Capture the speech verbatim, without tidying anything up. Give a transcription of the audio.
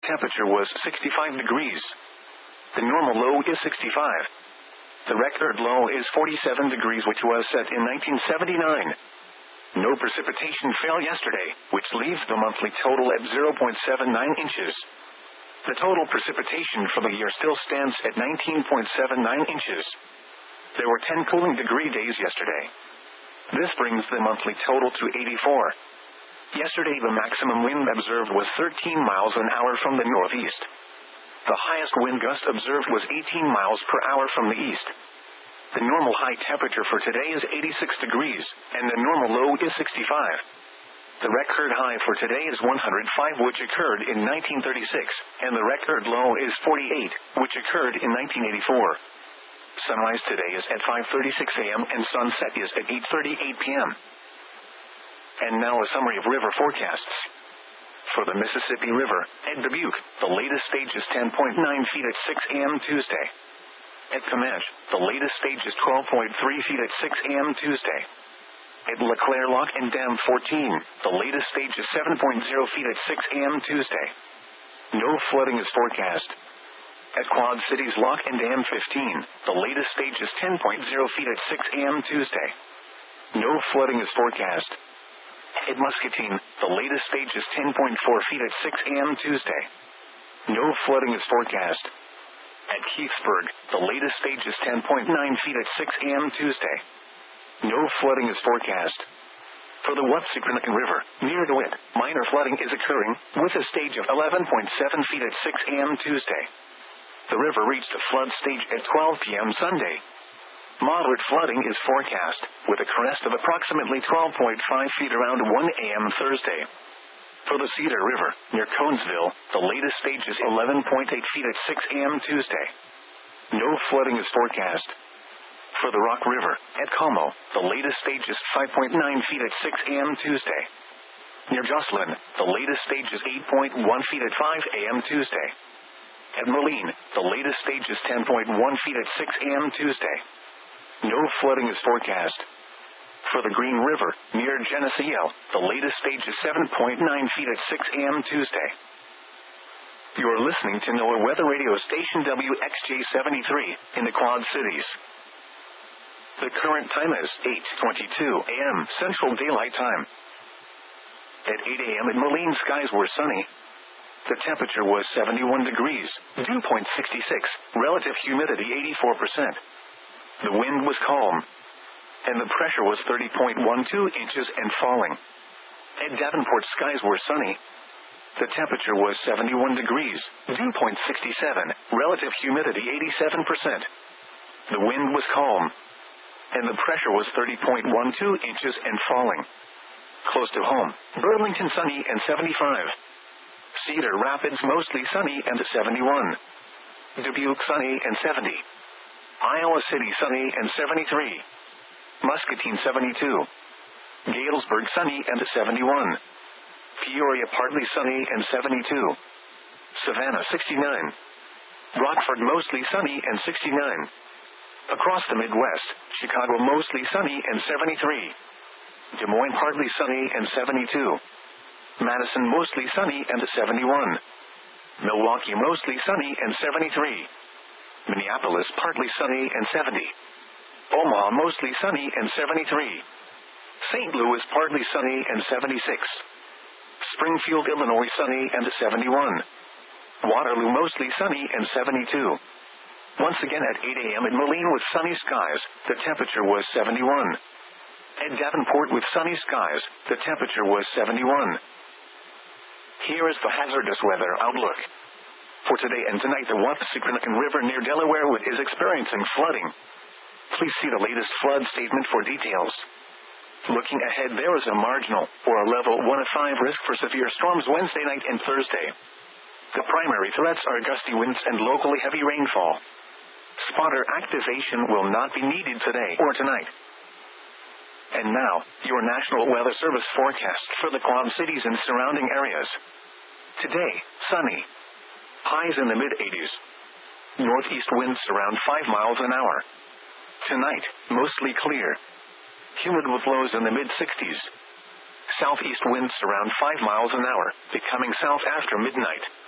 temperature was sixty-five degrees. The normal low is sixty-five. The record low is forty-seven degrees, which was set in nineteen seventy-nine. No precipitation fell yesterday, which leaves the monthly total at zero point seven nine inches. The total precipitation for the year still stands at nineteen point seven nine inches. There were ten cooling degree days yesterday. This brings the monthly total to eighty-four. Yesterday the maximum wind observed was thirteen miles an hour from the northeast. The highest wind gust observed was eighteen miles per hour from the east. The normal high temperature for today is eighty-six degrees, and the normal low is sixty-five. The record high for today is one hundred five, which occurred in nineteen thirty-six, and the record low is forty-eight, which occurred in nineteen eighty-four. Sunrise today is at five thirty-six a m and sunset is at eight thirty-eight p m And now a summary of river forecasts. For the Mississippi River, at Dubuque, the latest stage is ten point nine feet at six a m Tuesday. At Comanche, the latest stage is twelve point three feet at six a m Tuesday. At LeClaire Lock and Dam fourteen, the latest stage is seven point zero feet at six a m Tuesday. No flooding is forecast. At Quad Cities Lock and Dam fifteen, the latest stage is ten point zero feet at six a m Tuesday. No flooding is forecast. At Muscatine, the latest stage is ten point four feet at six a m Tuesday. No flooding is forecast. At Keithsburg, the latest stage is ten point nine feet at six a m Tuesday. No flooding is forecast. For the Watsicranacan River, near DeWitt, minor flooding is occurring, with a stage of eleven point seven feet at six a m Tuesday. The river reached a flood stage at twelve p m Sunday. Moderate flooding is forecast, with a crest of approximately twelve point five feet around one a m Thursday. For the Cedar River, near Conesville, the latest stage is eleven point eight feet at six a m Tuesday. No flooding is forecast. For the Rock River, at Como, the latest stage is five point nine feet at six a m Tuesday. Near Jocelyn, the latest stage is eight point one feet at five a m Tuesday. At Moline, the latest stage is ten point one feet at six a m Tuesday. No flooding is forecast. For the Green River, near Geneseo, the latest stage is seven point nine feet at six a m Tuesday. You are listening to NOAA Weather Radio Station W X J seventy-three, in the Quad Cities. The current time is eight twenty-two a m Central Daylight Time. At eight a m in Moline, skies were sunny. The temperature was seventy-one degrees, dew point sixty-six, relative humidity eighty-four percent. The wind was calm, and the pressure was thirty point one two inches and falling. At Davenport, skies were sunny. The temperature was seventy-one degrees, dew point sixty-seven, relative humidity eighty-seven percent. The wind was calm, and the pressure was thirty point one two inches and falling. Close to home, Burlington sunny and seventy-five. Cedar Rapids mostly sunny and seventy-one. Dubuque sunny and seventy. Iowa City sunny and seventy-three. Muscatine seventy-two. Galesburg sunny and seventy-one. Peoria partly sunny and seventy-two. Savannah sixty-nine. Rockford mostly sunny and sixty-nine. Across the Midwest, Chicago mostly sunny and seventy-three. Des Moines partly sunny and seventy-two. Madison mostly sunny and seventy-one. Milwaukee mostly sunny and seventy-three. Minneapolis partly sunny and seventy. Omaha mostly sunny and seventy-three. Saint Louis partly sunny and seventy-six. Springfield, Illinois sunny and seventy-one. Waterloo mostly sunny and seventy-two. Once again at eight a m in Moline with sunny skies, the temperature was seventy-one. At Davenport with sunny skies, the temperature was seventy-one. Here is the hazardous weather outlook. For today and tonight, the Watsicranacan River near Delaware is experiencing flooding. Please see the latest flood statement for details. Looking ahead, there is a marginal, or a level one of five risk for severe storms Wednesday night and Thursday. The primary threats are gusty winds and locally heavy rainfall. Spotter activation will not be needed today or tonight. And now, your National Weather Service forecast for the Quad Cities and surrounding areas. Today, sunny. Highs in the mid-eighties. Northeast winds around five miles an hour. Tonight, mostly clear. Humid with lows in the mid-sixties. Southeast winds around five miles an hour, becoming south after midnight.